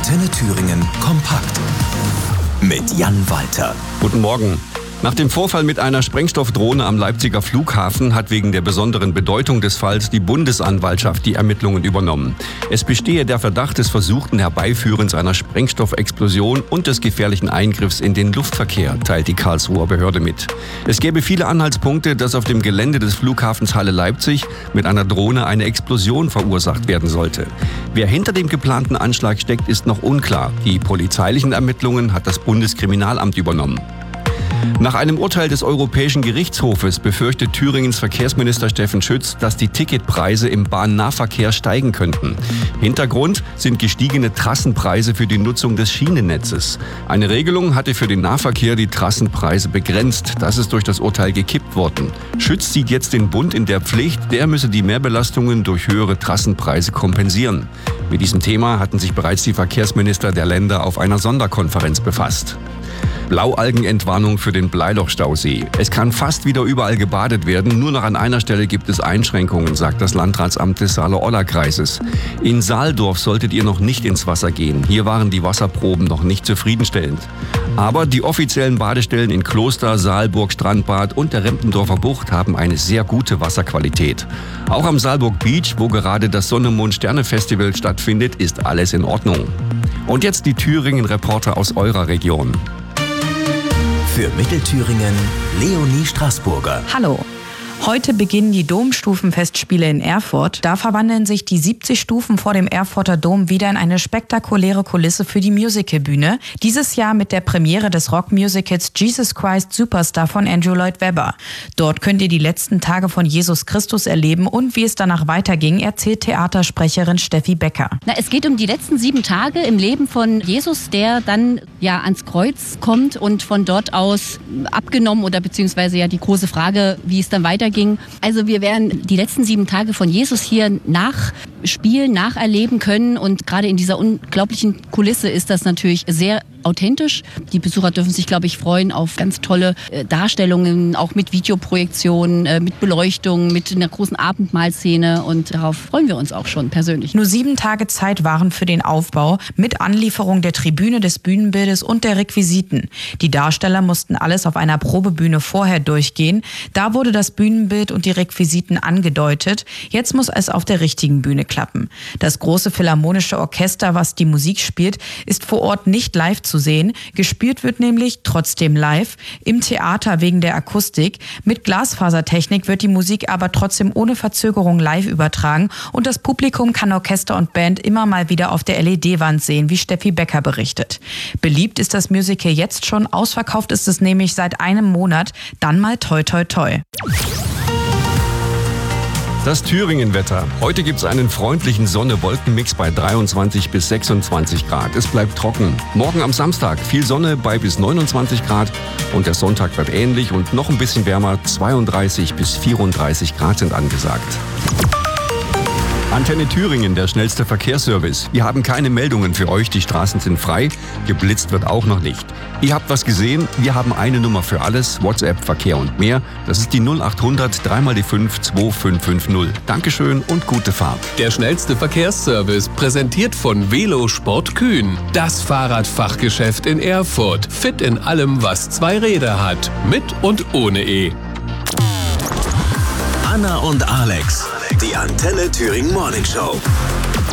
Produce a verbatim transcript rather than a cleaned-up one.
Antenne Thüringen kompakt mit Jan Walter. Guten Morgen. Nach dem Vorfall mit einer Sprengstoffdrohne am Leipziger Flughafen hat wegen der besonderen Bedeutung des Falls die Bundesanwaltschaft die Ermittlungen übernommen. Es bestehe der Verdacht des versuchten Herbeiführens einer Sprengstoffexplosion und des gefährlichen Eingriffs in den Luftverkehr, teilt die Karlsruher Behörde mit. Es gäbe viele Anhaltspunkte, dass auf dem Gelände des Flughafens Halle Leipzig mit einer Drohne eine Explosion verursacht werden sollte. Wer hinter dem geplanten Anschlag steckt, ist noch unklar. Die polizeilichen Ermittlungen hat das Bundeskriminalamt übernommen. Nach einem Urteil des Europäischen Gerichtshofes befürchtet Thüringens Verkehrsminister Steffen Schütz, dass die Ticketpreise im Bahnnahverkehr steigen könnten. Hintergrund sind gestiegene Trassenpreise für die Nutzung des Schienennetzes. Eine Regelung hatte für den Nahverkehr die Trassenpreise begrenzt. Das ist durch das Urteil gekippt worden. Schütz sieht jetzt den Bund in der Pflicht, der müsse die Mehrbelastungen durch höhere Trassenpreise kompensieren. Mit diesem Thema hatten sich bereits die Verkehrsminister der Länder auf einer Sonderkonferenz befasst. Blaualgenentwarnung für den Bleilochstausee. Es kann fast wieder überall gebadet werden, nur noch an einer Stelle gibt es Einschränkungen, sagt das Landratsamt des Saale-Orla-Kreises. In Saaldorf solltet ihr noch nicht ins Wasser gehen. Hier waren die Wasserproben noch nicht zufriedenstellend. Aber die offiziellen Badestellen in Kloster, Saalburg, Strandbad und der Rempendorfer Bucht haben eine sehr gute Wasserqualität. Auch am Saalburg Beach, wo gerade das Sonne-Mond-Sterne-Festival stattfindet, ist alles in Ordnung. Und jetzt die Thüringen-Reporter aus eurer Region. Für Mittelthüringen Leonie Straßburger. Hallo. Heute beginnen die Domstufenfestspiele in Erfurt. Da verwandeln sich die siebzig Stufen vor dem Erfurter Dom wieder in eine spektakuläre Kulisse für die Musicalbühne. Dieses Jahr mit der Premiere des Rockmusicals Jesus Christ Superstar von Andrew Lloyd Webber. Dort könnt ihr die letzten Tage von Jesus Christus erleben und wie es danach weiterging, erzählt Theatersprecherin Steffi Becker. Na, es geht um die letzten sieben Tage im Leben von Jesus, der dann ja ans Kreuz kommt und von dort aus abgenommen oder beziehungsweise ja die große Frage, wie es dann weitergeht. Also wir werden die letzten sieben Tage von Jesus hier nachspielen, nacherleben können und gerade in dieser unglaublichen Kulisse ist das natürlich sehr authentisch. Die Besucher dürfen sich, glaube ich, freuen auf ganz tolle äh, Darstellungen, auch mit Videoprojektionen, äh, mit Beleuchtung, mit einer großen Abendmahlszene und darauf freuen wir uns auch schon persönlich. Nur sieben Tage Zeit waren für den Aufbau mit Anlieferung der Tribüne, des Bühnenbildes und der Requisiten. Die Darsteller mussten alles auf einer Probebühne vorher durchgehen. Da wurde das Bühnenbild und die Requisiten angedeutet. Jetzt muss es auf der richtigen Bühne klappen. Das große philharmonische Orchester, was die Musik spielt, ist vor Ort nicht live zu sehen. Gespielt wird nämlich trotzdem live im Theater wegen der Akustik. Mit Glasfasertechnik wird die Musik aber trotzdem ohne Verzögerung live übertragen und das Publikum kann Orchester und Band immer mal wieder auf der L E D-Wand sehen, wie Steffi Becker berichtet. Beliebt ist das Musical jetzt schon, ausverkauft ist es nämlich seit einem Monat. Dann mal toi toi toi. Das Thüringen-Wetter. Heute gibt es einen freundlichen Sonne-Wolken-Mix bei dreiundzwanzig bis sechsundzwanzig Grad. Es bleibt trocken. Morgen am Samstag viel Sonne bei bis neunundzwanzig Grad und der Sonntag wird ähnlich und noch ein bisschen wärmer. zweiunddreißig bis vierunddreißig Grad sind angesagt. Antenne Thüringen, der schnellste Verkehrsservice. Wir haben keine Meldungen für euch, die Straßen sind frei. Geblitzt wird auch noch nicht. Ihr habt was gesehen? Wir haben eine Nummer für alles, WhatsApp, Verkehr und mehr. Das ist die null achthundert drei mal die fünf zwei fünf fünf null. Dankeschön und gute Fahrt. Der schnellste Verkehrsservice, präsentiert von Velosport Kühn. Das Fahrradfachgeschäft in Erfurt. Fit in allem, was zwei Räder hat. Mit und ohne E. Anna und Alex, die Antenne Thüringen Morning Show.